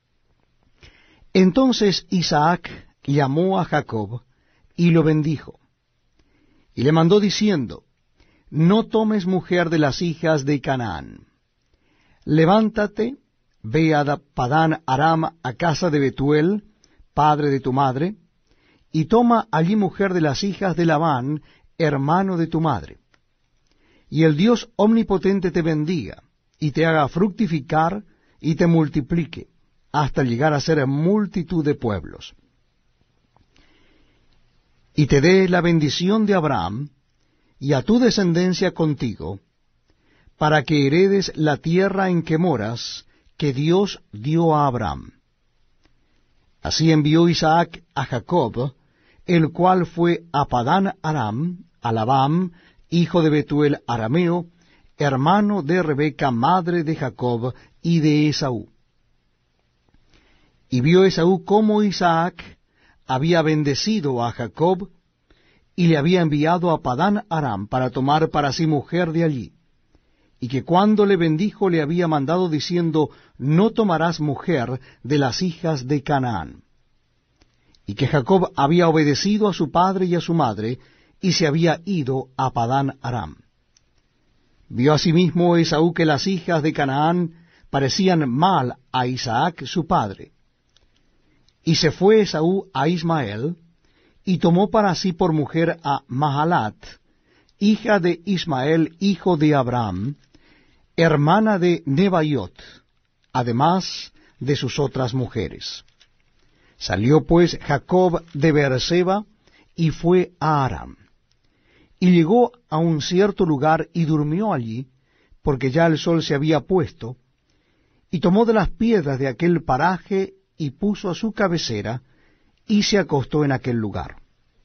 Entonces Isaac llamó a Jacob y lo bendijo, y le mandó diciendo, no tomes mujer de las hijas de Canaán. Levántate, ve a Padán Aram, a casa de Betuel, padre de tu madre, y toma allí mujer de las hijas de Labán, hermano de tu madre. Y el Dios omnipotente te bendiga, y te haga fructificar, y te multiplique, hasta llegar a ser multitud de pueblos. Y te dé la bendición de Abraham, y a tu descendencia contigo, para que heredes la tierra en que moras, que Dios dio a Abraham. Así envió Isaac a Jacob, el cual fue a Padán Aram, a Labán, hijo de Betuel arameo, hermano de Rebeca, madre de Jacob, y de Esaú. Y vio Esaú cómo Isaac había bendecido a Jacob, y le había enviado a Padán Aram para tomar para sí mujer de allí, y que cuando le bendijo le había mandado diciendo, no tomarás mujer de las hijas de Canaán. Y que Jacob había obedecido a su padre y a su madre, y se había ido a Padán Aram. Vio asimismo Esaú que las hijas de Canaán parecían mal a Isaac su padre. Y se fue Esaú a Ismael, y tomó para sí por mujer a Mahalat, hija de Ismael, hijo de Abraham, hermana de Nebaiot, además de sus otras mujeres. Salió pues Jacob de Beerseba, y fue a Aram. Y llegó a un cierto lugar, y durmió allí, porque ya el sol se había puesto, y tomó de las piedras de aquel paraje, y puso a su cabecera, y se acostó en aquel lugar.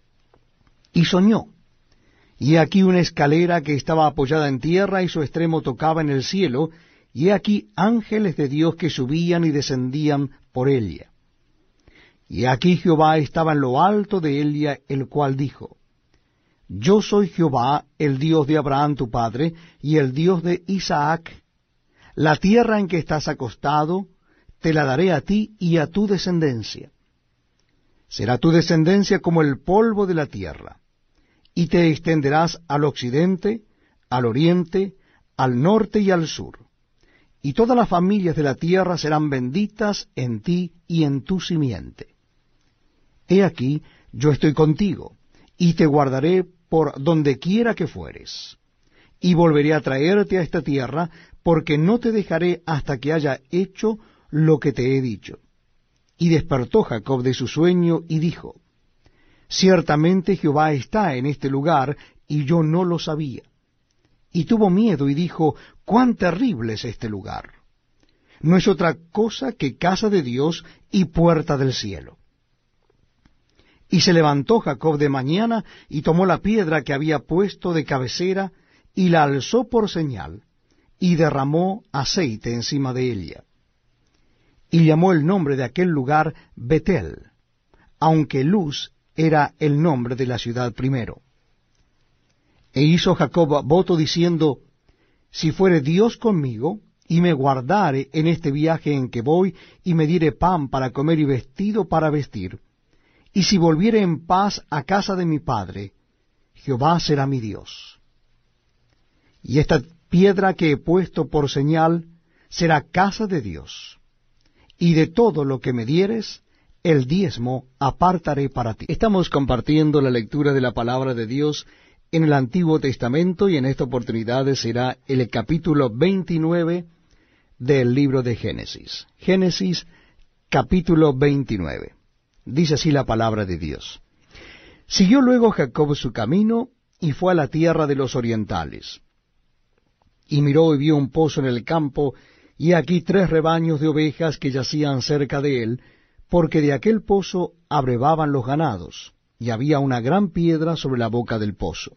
Y soñó, y he aquí una escalera que estaba apoyada en tierra, y su extremo tocaba en el cielo, y he aquí ángeles de Dios que subían y descendían por ella. Y aquí Jehová estaba en lo alto de ella, el cual dijo, yo soy Jehová, el Dios de Abraham tu padre, y el Dios de Isaac. La tierra en que estás acostado, te la daré a ti y a tu descendencia. Será tu descendencia como el polvo de la tierra, y te extenderás al occidente, al oriente, al norte y al sur. Y todas las familias de la tierra serán benditas en ti y en tu simiente. He aquí, yo estoy contigo, y te guardaré por donde quiera que fueres. Y volveré a traerte a esta tierra, porque no te dejaré hasta que haya hecho lo que te he dicho. Y despertó Jacob de su sueño, y dijo, ciertamente Jehová está en este lugar, y yo no lo sabía. Y tuvo miedo, y dijo, cuán terrible es este lugar. No es otra cosa que casa de Dios y puerta del cielo. Y se levantó Jacob de mañana, y tomó la piedra que había puesto de cabecera, y la alzó por señal, y derramó aceite encima de ella. Y llamó el nombre de aquel lugar Betel, aunque Luz era el nombre de la ciudad primero. E hizo Jacob voto diciendo, si fuere Dios conmigo, y me guardare en este viaje en que voy, y me diere pan para comer y vestido para vestir, y si volviere en paz a casa de mi padre, Jehová será mi Dios. Y esta piedra que he puesto por señal será casa de Dios, y de todo lo que me dieres, el diezmo apartaré para ti. Estamos compartiendo la lectura de la palabra de Dios en el Antiguo Testamento, y en esta oportunidad será el capítulo veintinueve del libro de Génesis. Génesis, capítulo veintinueve. Dice así la palabra de Dios. Siguió luego Jacob su camino, y fue a la tierra de los orientales. y miró y vio un pozo en el campo, y aquí tres rebaños de ovejas que yacían cerca de él, porque de aquel pozo abrevaban los ganados, y había una gran piedra sobre la boca del pozo.